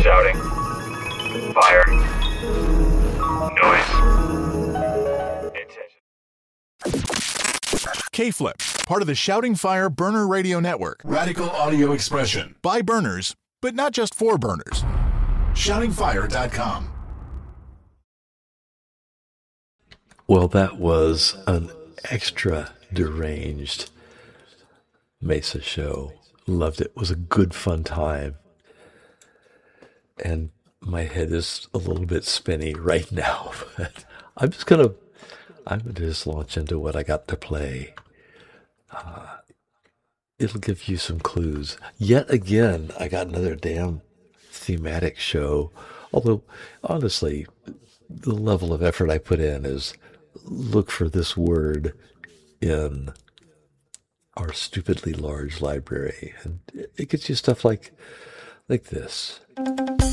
Shouting. Fire. Noise. Intention. K-Flip, part of the Shouting Fire Burner Radio Network. Radical audio expression. By burners, but not just for burners. ShoutingFire.com. Well, that was an extra deranged Mesa show. Loved it. It was a good, fun time. And my head is a little bit spinny right now, but I'm going to just launch into what I got to play. It'll give you some clues. Yet again, I got another damn thematic show. Although, honestly, the level of effort I put in is look for this word in our stupidly large library. And it gets you stuff like this.